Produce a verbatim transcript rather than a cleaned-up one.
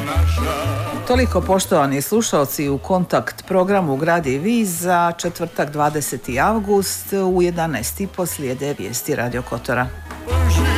Toliko, poštovani slušalci, u Kontakt programu Gradi vi za četvrtak dvadeseti avgust u jedanaest i po slijede vijesti Radio Kotora.